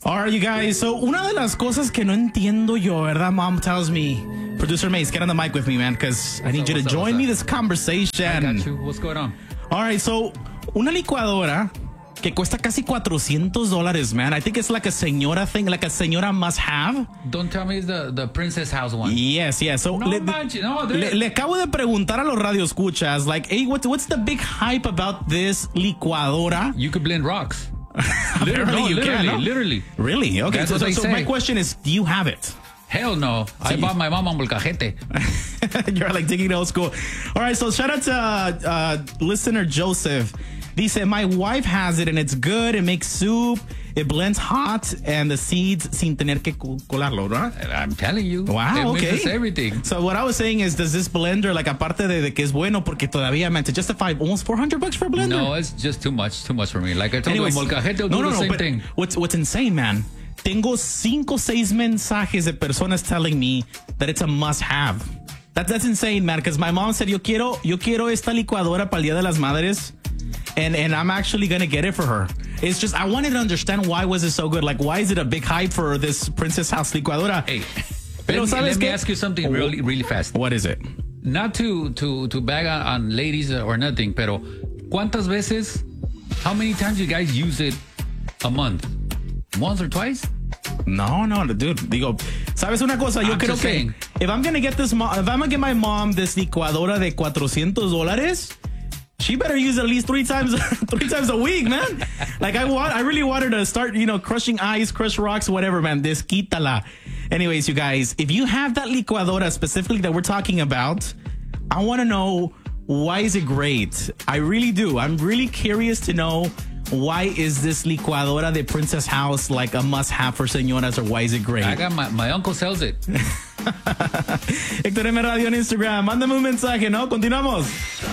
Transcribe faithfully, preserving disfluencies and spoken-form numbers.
All right, you guys. So, una de las cosas que no entiendo yo, ¿verdad? Mom tells me, producer Mace, get on the mic with me, man, because I need up, you to up, join me up? this conversation. I got you. What's going on? All right, so, una licuadora que cuesta casi cuatrocientos dólares, man. I think it's like a señora thing, like a señora must have. Don't tell me it's the, the Princess House one. Yes, yes. So, No le, manches, no, le, le acabo de preguntar a los radioescuchas, like, hey, what, what's the big hype about this licuadora? You could blend rocks. Apparently no, you literally, can, no? literally. Really? Okay, That's so, what so, they so say. my question is, do you have it? Hell no. I you- bought my mom on molcajete. You're like digging old school. All right, so shout out to uh, uh, listener Joseph. Dice, my wife has it and it's good. It makes soup. It blends hot and the seeds sin tener que co- colarlo, right? I'm telling you. Wow, it okay. mixes everything. So what I was saying is, does this blender, like, aparte de, de que es bueno, porque todavía, man, to justify almost four hundred bucks for a blender? No, it's just too much, too much for me. Like I told Anyways, you, molcajete will no, do no, the no, same but thing. What's, what's insane, man, tengo cinco, seis mensajes de personas telling me that it's a must-have. That, that's insane, man, because my mom said, yo quiero, yo quiero esta licuadora para el Día de las Madres, and, and I'm actually going to get it for her. It's just, I wanted to understand why was it so good. Like, why is it a big hype for this Princess House licuadora? Hey, Pero let, me, ¿sabes let me qué? ask you something really, really fast. What is it? Not to to to bag on, on ladies or nothing, pero ¿cuántas veces? How many times you guys use it a month? Once or twice? No, no, dude. Digo, ¿sabes una cosa? Yo I'm creo just que saying. if I'm gonna get this, mo- if I'm gonna get my mom this licuadora de cuatrocientos dólares, she better use it at least three times, three times a week, man. Like I want, I really want her to start, you know, crushing ice, crush rocks, whatever, man. Desquítala. Anyways, you guys, if you have that licuadora specifically that we're talking about, I want to know, why is it great? I really do. I'm really curious to know, why is this licuadora de Princess House like a must-have for señoras, or why is it great? I got my, my uncle sells it. Héctor M. Radio en Instagram. Mándame un mensaje, ¿no? Continuamos.